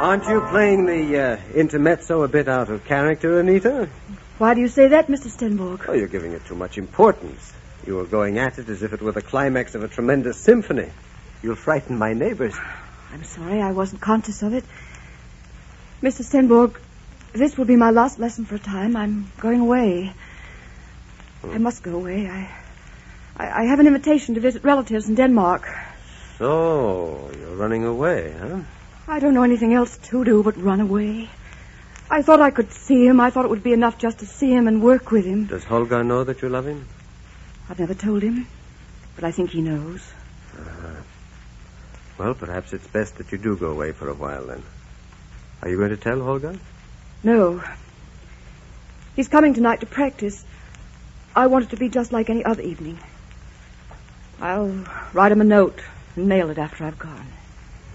Aren't you playing the intermezzo a bit out of character, Anita? Why do you say that, Mr. Stenborg? Oh, you're giving it too much importance. You were going at it as if it were the climax of a tremendous symphony. You'll frighten my neighbors. I'm sorry, I wasn't conscious of it. Mr. Stenborg, this will be my last lesson for a time. I'm going away. I must go away. I have an invitation to visit relatives in Denmark. So, you're running away, huh? I don't know anything else to do but run away. I thought I could see him. I thought it would be enough just to see him and work with him. Does Holger know that you love him? I've never told him, but I think he knows. Well, perhaps it's best that you do go away for a while, then. Are you going to tell Holger? No. He's coming tonight to practice. I want it to be just like any other evening. I'll write him a note and mail it after I've gone.